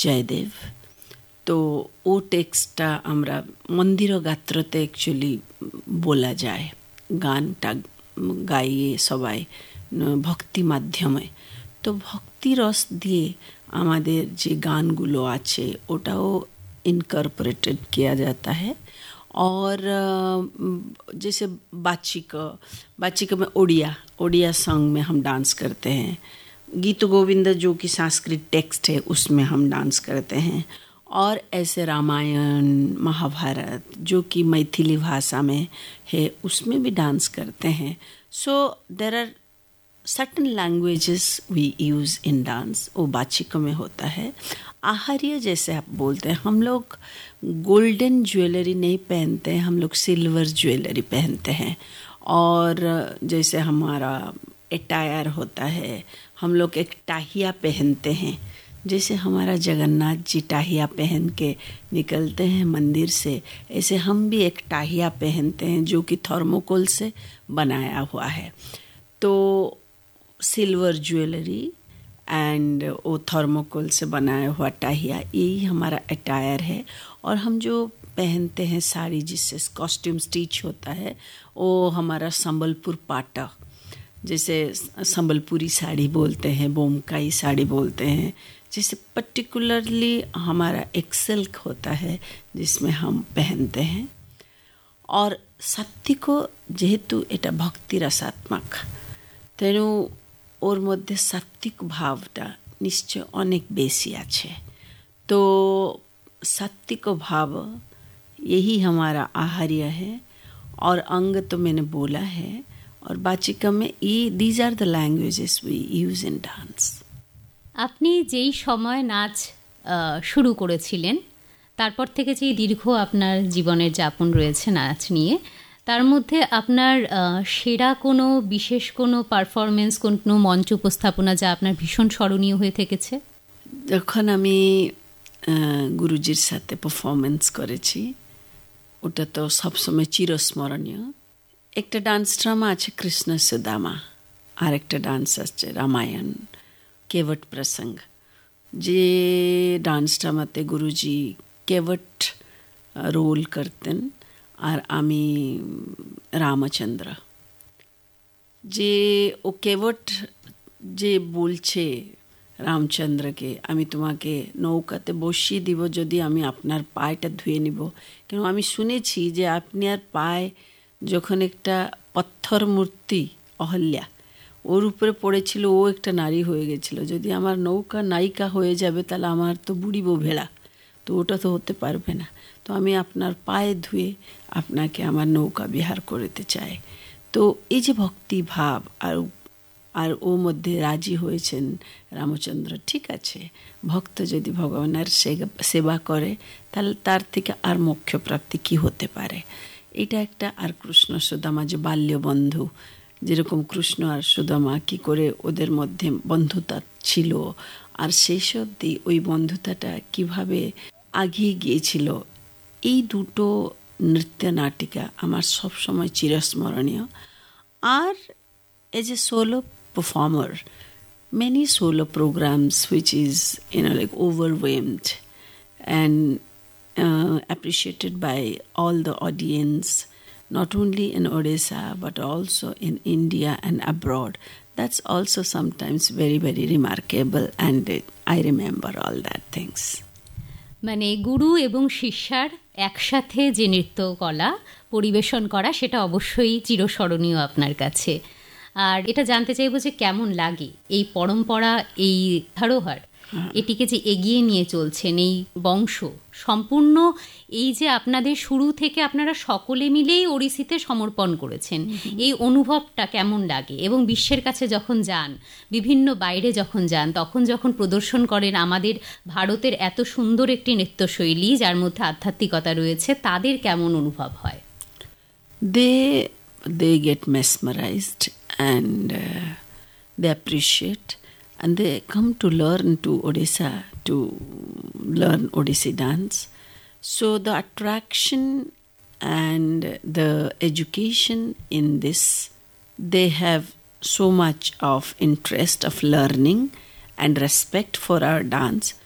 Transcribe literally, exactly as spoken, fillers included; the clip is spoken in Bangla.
জয়দেব। তো ও টেক্সটটা আমরা মন্দির গাত্রতে অ্যাকচুয়ালি বলা যায়, গানটা গাইয়ে সবাই ভক্তি মাধ্যমে। তো ভক্তি রস দিয়ে আমাদের যে গানগুলো আছে ওটাও इनकॉर्पोरेटेड किया जाता है। और जैसे बाचिका बाचिका में ओडिया ओडिया सॉन्ग में हम डांस करते हैं, गीत गोविंद जो कि संस्कृत टेक्स्ट है उसमें हम डांस करते हैं, और ऐसे रामायण महाभारत जो कि मैथिली भाषा में है उसमें भी डांस करते हैं। So there are certain languages we use in dance, वो बाचिका में होता है। आहार्य जैसे आप बोलते हैं, हम लोग गोल्डन ज्वेलरी नहीं पहनते हैं, हम लोग सिल्वर ज्वेलरी पहनते हैं। और जैसे हमारा अटायर होता है, हम लोग एक टाहिया पहनते हैं, जैसे हमारा जगन्नाथ जी टाहिया पहन के निकलते हैं मंदिर से, ऐसे हम भी एक टाहिया पहनते हैं जो कि थर्मोकोल से बनाया हुआ है। तो सिल्वर ज्वेलरी एंड वो थर्मोकोल से बनाया हुआ टाहिया, यही हमारा अटायर है। और हम जो पहनते हैं साड़ी जिससे कॉस्ट्यूम स्टिच होता है, वो हमारा संबलपुर पाटा, जैसे संबलपुरी साड़ी बोलते हैं, बोमकाई साड़ी बोलते हैं, जिसे पर्टिकुलरली हमारा एक सिल्क होता है जिसमें हम पहनते हैं। और सात्विको जेहेतु एटा भक्ति रसात्मक, तेणु ওর মধ্যে সাত্বিক ভাবটা নিশ্চয় অনেক বেশি আছে। तो सात्विक भाव यही हमारा आहार्य है। और अंग तो मैंने बोला है, और बाचिका में ये these are the languages we use in dance. আপনি যেই সময় নাচ শুরু করেছিলেন তারপর থেকে যে দীর্ঘ আপনার জীবনের যাপন রয়েছে নাচ নিয়ে, তার মধ্যে আপনার সেরা কোনো বিশেষ কোনো পারফরমেন্স, কোনো মঞ্চ উপস্থাপনা যা আপনার ভীষণ স্মরণীয় হয়ে থেকেছে? যখন আমি গুরুজির সাথে পারফরমেন্স করেছি ওটা তো সবসময় চিরস্মরণীয়। একটা ডান্স ড্রামা আছে কৃষ্ণ সুদামা, আর একটা ডান্স আছে রামায়ণ কেবট প্রসঙ্গ। যে ডান্স ড্রামাতে গুরুজি কেবট রোল করতেন আর আমি রামচন্দ্র। যে ও কেবট যে বলছে রামচন্দ্রকে, আমি তোমাকে নৌকাতে বসিয়ে দিব যদি আমি আপনার পায়েটা ধুয়ে নিব, কেন আমি শুনেছি যে আপনার পায়ে যখন একটা পত্থর মূর্তি অহল্যা ওর উপরে পড়েছিল, ও একটা নারী হয়ে গেছিল, যদি আমার নৌকা নায়িকা হয়ে যাবে তাহলে আমার তো বুড়িব ভেড়া, তো ওটা তো হতে পারবে না, তো আমি আপনার পায়ে ধুয়ে আপনাকে আমার নৌকা বিহার করতে চাই। তো এই যে ভক্তি ভাব, আর আর ও মধ্যে রাজি হয়েছেন রামচন্দ্র। ঠিক আছে, ভক্ত যদি ভগবানের সেবা করে তাহলে তার থেকে আর মোক্ষ প্রাপ্তি কী হতে পারে। এটা একটা। আর কৃষ্ণ সুদামা যে বাল্য বন্ধু, যেরকম কৃষ্ণ আর সুদামা কী করে ওদের মধ্যে বন্ধুতা ছিল, আর শেষ অবধি ওই বন্ধুতাটা কিভাবে আগিয়ে গিয়েছিল, এই দুটো নৃত্য নাটিকা আমার সবসময় চিরস্মরণীয়। আর as a solo performer, many solo programs which is, you know, like overwhelmed and uh, appreciated by all the audience, not only in Odisha but also in India and abroad. That's also sometimes very very remarkable, and it, I remember all that things. মানে গুরু এবং শিষ্যার একসাথে যে নৃত্য কলা পরিবেশন করা, সেটা অবশ্যই চিরস্মরণীয় আপনার কাছে। আর এটা জানতে চাইবো যে কেমন লাগে এই পরম্পরা, এই ধারোহার, এটিকে যে এগিয়ে নিয়ে চলছেন, এই বংশ সম্পূর্ণ, এই যে আপনাদের শুরু থেকে আপনারা সকলে মিলেই ওড়িশিতে সমর্পণ করেছেন, এই অনুভবটা কেমন লাগে? এবং বিশ্বের কাছে যখন যান, বিভিন্ন বাইরে যখন যান, তখন যখন প্রদর্শন করেন আমাদের ভারতের এত সুন্দর একটি নৃত্যশৈলী যার মধ্যে আধ্যাত্মিকতা রয়েছে, তাদের কেমন অনুভব হয়? দে they get মেসমারাইজড and uh, they appreciate, and they come to learn to Odisha, to learn Odissi dance. So the attraction and the education in this, they have so much of interest of learning and respect for our dance.